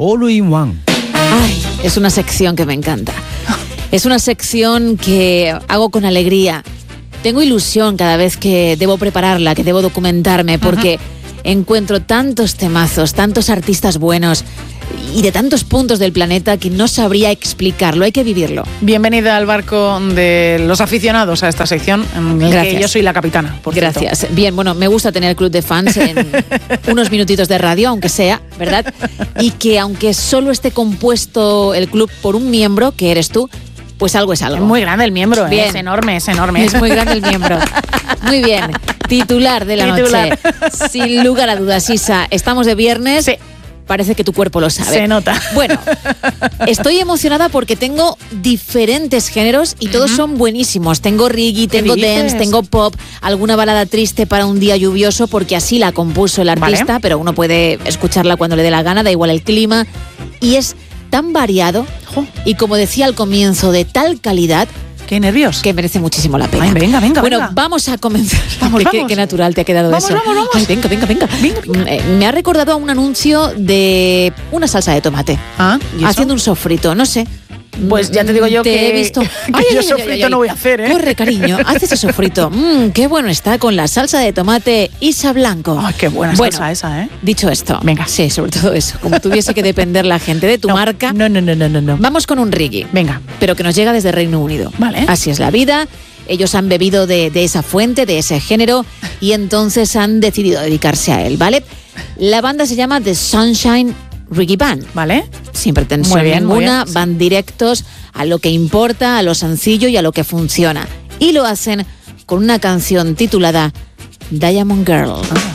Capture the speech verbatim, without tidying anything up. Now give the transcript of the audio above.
All in One. Ay, es una sección que me encanta. Es una sección que hago con alegría. Tengo ilusión cada vez que debo prepararla, que debo documentarme, porque uh-huh. encuentro tantos temazos, tantos artistas buenos y de tantos puntos del planeta que no sabría explicarlo, hay que vivirlo. Bienvenida al barco de los aficionados a esta sección, en el que yo soy la capitana, por Gracias. cierto. Bien, bueno, me gusta tener el club de fans en unos minutitos de radio, aunque sea, ¿verdad? Y que aunque solo esté compuesto el club por un miembro, que eres tú, pues algo es algo. Es muy grande el miembro, bien. ¿eh? Es enorme, es enorme. Es muy grande el miembro. Muy bien. Titular de la Titular. noche. Sin lugar a dudas, Isa. Estamos de viernes. Sí. Parece que tu cuerpo lo sabe. Se nota. Bueno, estoy emocionada porque tengo diferentes géneros y todos uh-huh. son buenísimos. Tengo reggae, tengo dance, tengo pop, alguna balada triste para un día lluvioso, porque así la compuso el artista, vale. pero uno puede escucharla cuando le dé la gana, da igual el clima. Y es tan variado y, como decía al comienzo, de tal calidad. ¡Qué nervios! Que merece muchísimo la pena. Ay, venga, venga, Bueno, venga. vamos a comenzar. Vamos, qué, vamos. Qué, qué natural te ha quedado vamos, eso. Vamos, vamos, Ay, venga, venga, venga. venga, venga. Eh, Me ha recordado a un anuncio de una salsa de tomate. Ah, ¿y eso? Haciendo un sofrito, no sé. Pues ya te digo yo te que, he visto. que Ay, yo ay, sofrito ay, ay, ay. no voy a hacer, ¿eh? Corre, cariño, haz ese sofrito. Mmm, qué bueno está con la salsa de tomate Isa Blanco. Ay, qué buena bueno, salsa esa, ¿eh? Dicho esto, venga. Sí, sobre todo eso. Como tuviese que depender la gente de tu no, marca. No, no, no, no, no, no. Vamos con un reggae. Venga. Pero que nos llega desde Reino Unido. Vale. Así es la vida. Ellos han bebido de, de esa fuente, de ese género, y entonces han decidido dedicarse a él, ¿vale? La banda se llama The Sunshine Reggae Band. ¿Vale? Sin pretensión muy bien, ninguna, muy bien. van directos a lo que importa, a lo sencillo y a lo que funciona. Y lo hacen con una canción titulada Diamond Girl.